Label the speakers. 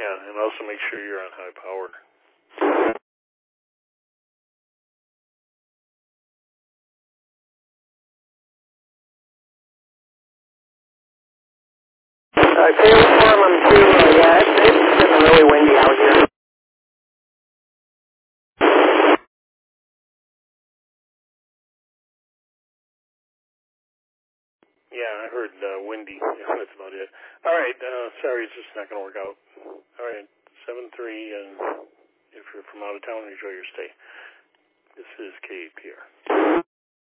Speaker 1: Yeah, and also make sure you're on high power.
Speaker 2: Taylor Foreman 2, yeah, it's getting really windy out here.
Speaker 1: Yeah, I heard windy. Yeah, that's about it. All right, sorry, it's just not going to work out. All right, 7-3, and if you're from out of town, enjoy your stay. This is KPR.